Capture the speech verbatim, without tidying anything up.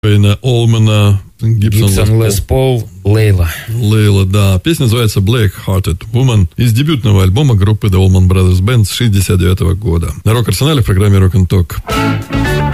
Уэйна Олмана, Гибсон, Гибсон Лес Пол, Лейла. Лейла, да. Песня называется Black Hearted Woman из дебютного альбома группы The Allman Brothers Band с шестьдесят девятого года. На Рок-Арсенале в программе Rock and Talk.